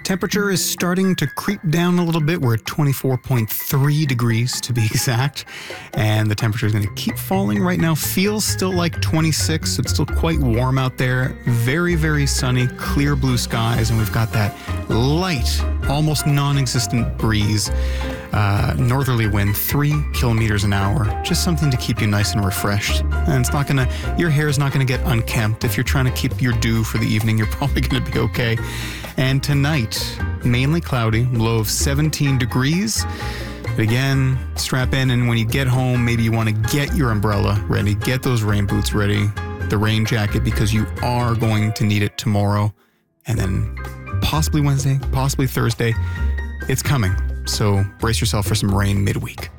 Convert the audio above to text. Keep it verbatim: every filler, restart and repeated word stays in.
Temperature is starting to creep down a little bit. We're at twenty-four point three degrees to be exact. And the temperature is going to keep falling right now. Feels still like twenty-six. So it's still quite warm out there. Very, very sunny, clear blue skies. And we've got that light, almost non-existent breeze. Uh, northerly wind, three kilometers an hour. Just something to keep you nice and refreshed. And it's not going to, your hair is not going to get unkempt. If you're trying to keep your dew for the evening, you're probably going to be okay. And tonight, mainly cloudy, low of seventeen degrees. But again, strap in, and when you get home, maybe you want to get your umbrella ready, get those rain boots ready, the rain jacket, because you are going to need it tomorrow. And then possibly Wednesday, possibly Thursday. It's coming. So brace yourself for some rain midweek.